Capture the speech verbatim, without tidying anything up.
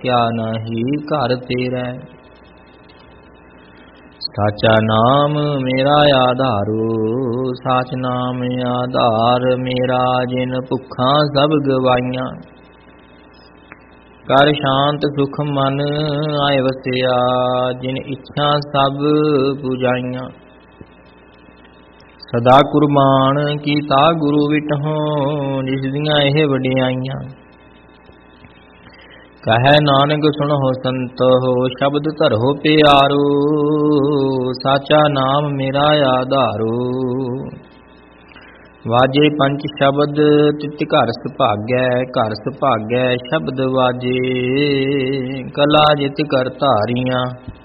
क्या नहीं घर तेरै। साचा नाम मेरा आधारो, साच नाम आधार मेरा, जिन भुखा सब गवाइयां। कर शांत सुख मन आए वसिया, जिन इच्छा सब पुजाइयां। सदा कुर्बान कीता गुरु विटहों, जिस दियां एह वडियाइयां। कहे नानक सुनहो संतो, शब्द धरो प्यारो, साचा नाम मेरा आधारो। वाजे पंच शब्द तित घर सुभागै, घर सुभागै शब्द वाजे, कला जित कर धारियां।